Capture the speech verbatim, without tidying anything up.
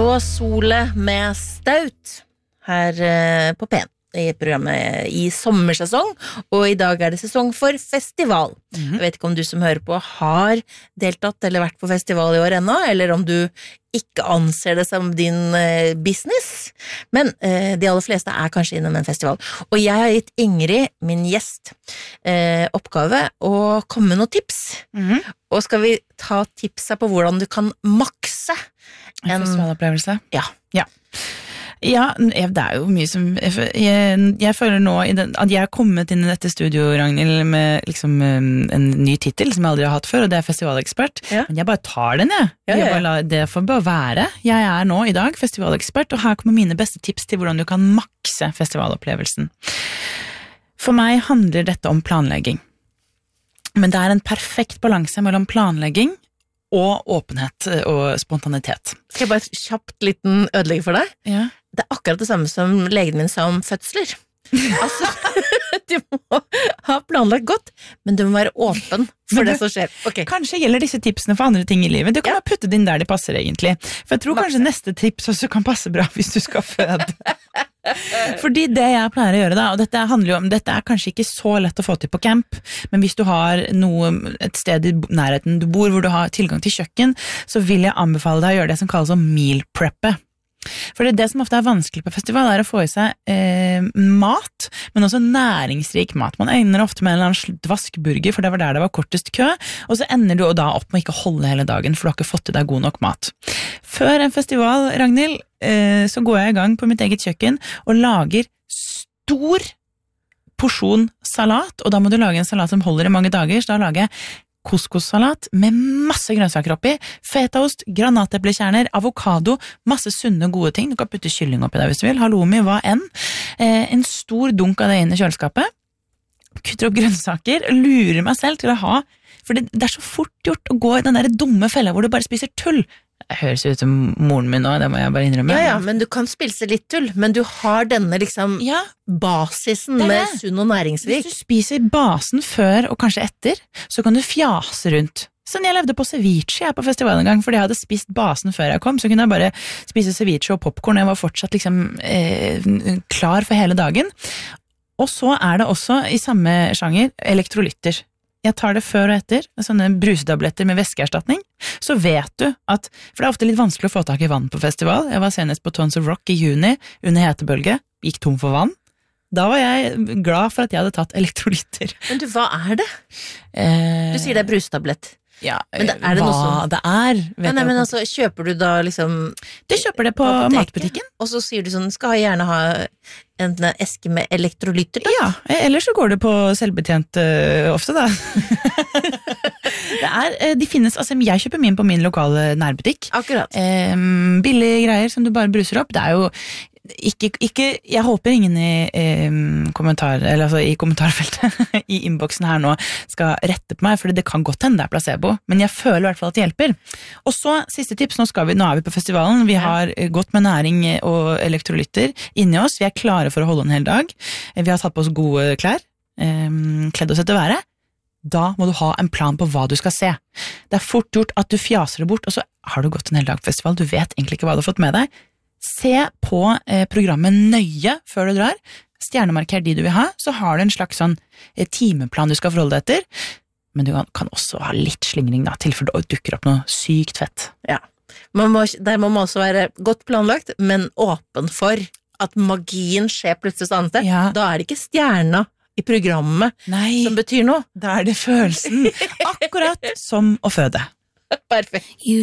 Blå Sole med Staut her på P en i programmet i sommersesong, og i dag er det sesong for festival. Mm-hmm. Jeg vet ikke om du som hører på har deltatt eller vært på festival i år ennå, eller om du ikke anser det som din eh, business, men eh, de aller fleste er kanskje innom en festival. Og jeg har gitt Ingrid, min gjest, eh, oppgave å komme med noen tips. Mm-hmm. Og skal vi ta tipsa på hvordan du kan makse en, en festivalopplevelse? Ja. Ja. Ja, det er jo mye som jeg, jeg, jeg føler nå i den, at jeg har kommet inn i dette studio, Ragnhild, med liksom en ny titel som jeg aldri har hatt før, og det er festivalekspert. Ja. Men jeg bare tar den, jeg. Ja, ja, ja. jeg bare, det får bare være. Jeg er nå i dag festivalekspert, og her kommer mine beste tips til hvordan du kan makse festivalopplevelsen. For meg handler dette om planlegging. Men det er en perfekt balanse mellom planlegging og åpenhet og spontanitet. Skal jeg bare kjapt liten ødelegge for deg? Ja. Det er akkurat det samme som legen min sa om fødsler. Altså, du må ha planlagt godt, men du må være åpen for det, det som skjer. Okay. Kanskje gjelder disse tipsene for andre ting i livet. Du kan ja. bare putte det inn der de passer egentlig. For jeg tror Makse. Kanskje neste tips også kan passe bra hvis du skal føde. Fordi det jeg pleier å gjøre da, og dette handler jo om, dette er kanskje ikke så lett å få til på camp, men hvis du har noe, et sted i nærheten du bor hvor du har tilgang til kjøkken, så vil jeg anbefale deg å gjøre det som kalles om meal preppe. For det, det som ofte er vanskelig på festival er å få i seg eh, mat, men også næringsrik mat. Man ender ofte med en eller annen dvaskburger, for det var der det var kortest kø, og så ender du da opp med ikke å holde hele dagen, for du har ikke fått i deg god nok mat. Før en festival, Ragnhild, eh, så går jeg i gang på mitt eget kjøkken og lager stor porsjon salat, og da må du lage en salat som holder i mange dager, så da lager jeg couscous-salat med masse grønnsaker oppi, fetaost, granateplekjerner, avokado, masse sunne gode ting. Du kan putte kylling oppi der hvis du vil, halloumi, hva enn. Eh, en stor dunk av det inn i kjøleskapet, kutter opp grønnsaker, lurer meg selv til å ha, for det, det er så fort gjort å gå i den der dumme fella hvor du bare spiser tull. Det høres ut som moren min nå, det må jeg bare innrømme. Ja, ja, men du kan spise litt tull, men du har denne liksom ja, basisen med sunn og næringsrik. Hvis du spiser basen før og kanskje etter, så kan du fjase rundt. Sånn jeg levde på ceviche jeg på festivalen en gang, fordi jeg hadde spist basen før jeg kom, så kunne jeg bare spise ceviche og popcorn, og jeg var fortsatt liksom eh, klar for hele dagen. Og så er det også i samme sjanger elektrolytter. Jeg tar det før og etter, sånne brusetabletter med væskeerstatning, så vet du at, for det er ofte litt vanskelig å få tak i vann på festival, jeg var senest på Tons of Rock i juni, under hetebølge, gikk tom for vann, da var jeg glad for at jeg hadde tatt elektrolytter. Men du, hva er det? Eh, du sier det er brusetablett. Ja, men det, er det hva noe som... det er vet nei, men altså, kjøper du da liksom det kjøper det på, på matbutikken og så sier du sånn, skal jeg gjerne ha en eske med elektrolytter da? Ja, eller så går det på selvbetjent uh, ofte da det er, de finnes, altså jeg kjøper min på min lokale nærbutikk akkurat um, billige greier som du bare bruser opp, det er jo Ikke, ikke, jeg håper ingen i, eh, kommentar, eller altså i kommentarfeltet i innboksen her nå skal rette på meg, for det kan godt hende det er placebo, men jeg føler i hvert fall at det hjelper. Og så, siste tips, nå, skal vi, nå er vi på festivalen, vi har gått med næring og elektrolytter inni oss, vi er klare for å holde en hel dag, vi har tatt på oss gode klær, eh, kledd oss etter været, da må du ha en plan på hva du skal se. Det er fort gjort at du fjaser det bort, og så har du gått en hel dag på festival, du vet egentlig ikke hva du har fått med deg. Se på eh, programmet nøye før du drar, stjernemarker de du vil ha, så har du en slags sånn eh, timeplan du skal forholde deg etter, men du kan, kan også ha litt slingring da, til for det dukker opp noe sykt fett. Ja, man må, der må man også være godt planlagt, men åpen for at magien skjer plutselig et annet sted. Ja. Da er det ikke stjerna i programmet Nei, som betyr noe. Da er det følelsen, akkurat som å føde. Perfekt.